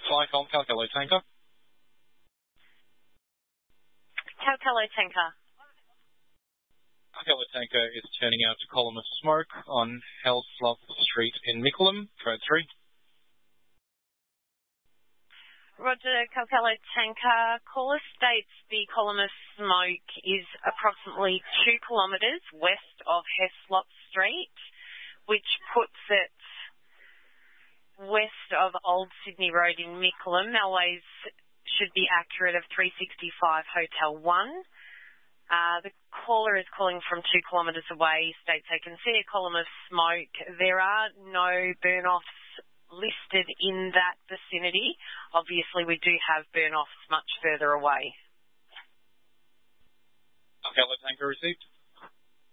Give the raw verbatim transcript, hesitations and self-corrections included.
Flycom, Calcalo Tanker. Calcalo Tanker. Calcalo Tanker is turning out a column of smoke on Hellslop Street in Mickleham, code three. Roger, Calcalo Tanker. Caller states the column of smoke is approximately two kilometres west of Heslop Street, which puts it west of Old Sydney Road in Mickleham. Airways should be accurate of three sixty-five Hotel one. Uh, the caller is calling from two kilometres away, states they can see a column of smoke. There are no burn-offs listed in that vicinity. Obviously, we do have burn-offs much further away. Okay, let's anchor received.